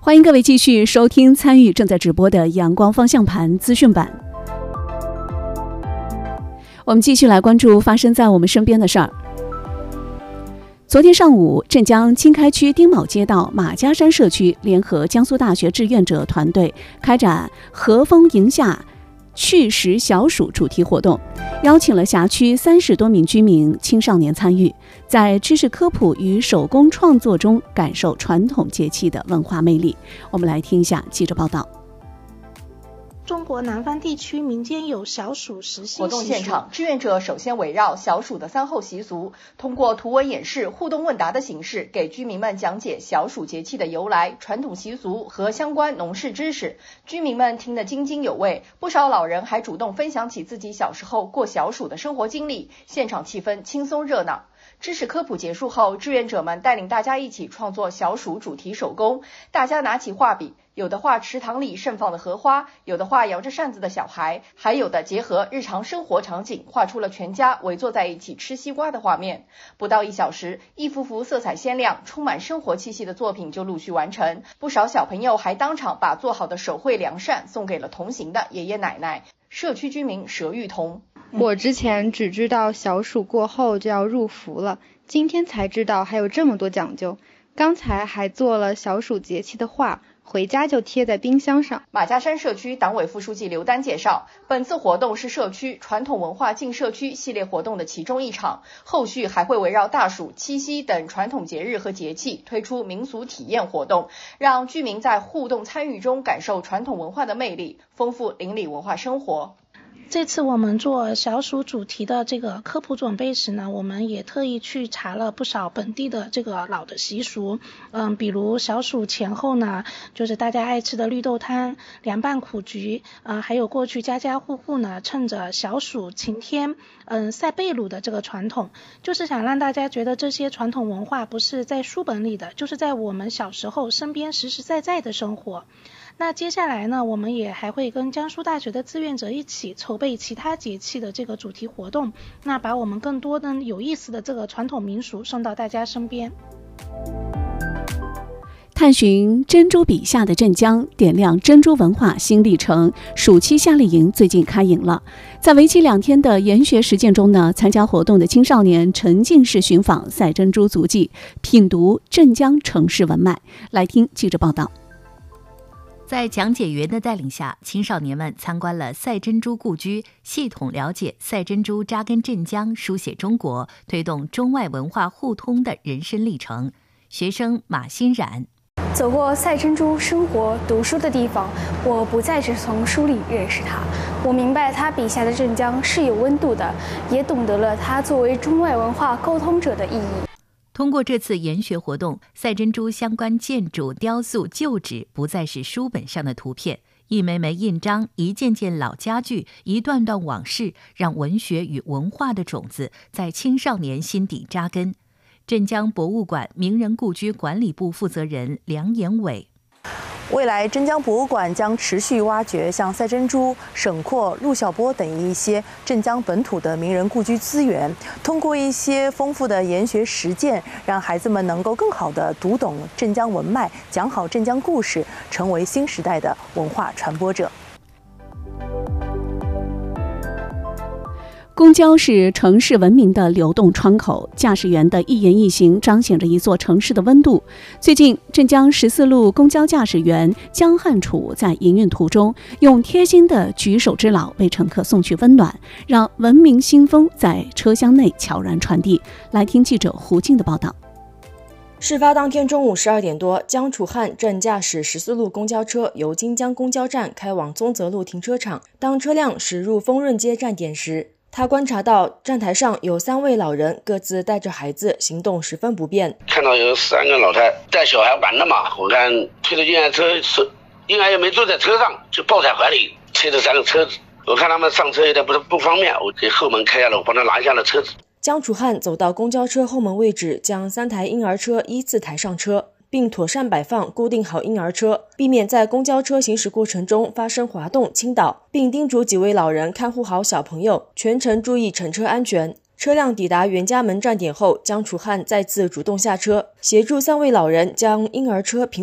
欢迎各位继续收听参与正在直播的阳光方向盘资讯版。我们继续来关注发生在我们身边的事儿。昨天上午，镇江经开区丁卯街道马家山社区联合江苏大学志愿者团队开展和风迎夏祛食小暑主题活动，邀请了辖区30多名居民、青少年参与，在知识科普与手工创作中感受传统节气的文化魅力。我们来听一下记者报道。 中国南方地区民间有小暑时兴活动现场，志愿者首先围绕小暑的3候习俗，通过图文演示、互动问答的形式，给居民们讲解小暑节气的由来、传统习俗和相关农事知识。居民们听得津津有味，不少老人还主动分享起自己小时候过小暑的生活经历，现场气氛轻松热闹。知识科普结束后，志愿者们带领大家一起创作小暑主题手工，大家拿起画笔，有的画池塘里盛放的荷花，有的画摇着扇子的小孩，还有的结合日常生活场景，画出了全家围坐在一起吃西瓜的画面。不到1小时，一幅幅色彩鲜亮、充满生活气息的作品就陆续完成。不少小朋友还当场把做好的手绘凉扇送给了同行的爷爷奶奶。社区居民佘玉彤： 我之前只知道小暑过后就要入伏了，今天才知道还有这么多讲究。刚才还做了小暑节气的画，回家就贴在冰箱上。 马家山社区党委副书记刘丹介绍，本次活动是社区传统文化进社区系列活动的其中一场，后续还会围绕大暑、七夕等传统节日和节气推出民俗体验活动，让居民在互动参与中感受传统文化的魅力，丰富邻里文化生活。 这次我们做小暑主题的这个科普准备时呢，我们也特意去查了不少本地的这个老的习俗，比如小暑前后呢，就是大家爱吃的绿豆汤、凉拌苦菊，还有过去家家户户呢趁着小暑晴天，晒被褥的这个传统，就是想让大家觉得这些传统文化不是在书本里的，就是在我们小时候身边实实在在的生活。那接下来呢，我们也还会跟江苏大学的志愿者一起筹备其他节气的这个主题活动，那把我们更多的有意思的这个传统民俗送到大家身边。 探寻珍珠笔下的镇江，点亮珍珠文化新历程。暑期夏令营最近开营了，在为期2天的研学实践中呢，参加活动的青少年沉浸式寻访赛珍珠足迹，品读镇江城市文脉。来听记者报道。 在讲解员的带领下，青少年们参观了赛珍珠故居，系统了解赛珍珠扎根镇江、书写中国、推动中外文化互通的人生历程。学生马欣冉： 走过赛珍珠生活读书的地方，我不再只从书里认识它，我明白他笔下的镇江是有温度的，也懂得了他作为中外文化沟通者的意义。 通过这次研学活动，赛珍珠相关建筑、雕塑、旧址不再是书本上的图片，一枚枚印章、一件件老家具、一段段往事，让文学与文化的种子在青少年心底扎根。镇江博物馆名人故居管理部负责人梁延伟： 未来镇江博物馆将持续挖掘像赛珍珠、沈括、陆小波等一些镇江本土的名人故居资源，通过一些丰富的研学实践，让孩子们能够更好地读懂镇江文脉，讲好镇江故事，成为新时代的文化传播者。 公交是城市文明的流动窗口，驾驶员的一言一行彰显着一座城市的温度。最近，镇江14路公交驾驶员江汉楚在营运途中，用贴心的举手之劳为乘客送去温暖，让文明新风在车厢内悄然传递。来听记者胡静的报道。 事发当天中午12点多，江楚汉正驾驶14路公交车由金江公交站开往宗泽路停车场。当车辆驶入丰润街站点时，他观察到站台上有3位老人，各自带着孩子，行动十分不便。 看到有3个老太带小孩玩的嘛，我看推着婴儿车，婴儿也没坐在车上，就抱在怀里，推着3个车子。我看他们上车有点不方便，我给后门开下了，我帮他拿下了车子。 江楚汉走到公交车后门位置，将3台婴儿车依次抬上车，并妥善摆放固定好婴儿车，避免在公交车行驶过程中发生滑动倾倒，并叮嘱几位老人看护好小朋友，全程注意乘车安全。车辆抵达袁家门站点后，江楚汉再次主动下车，协助3位老人将婴儿车平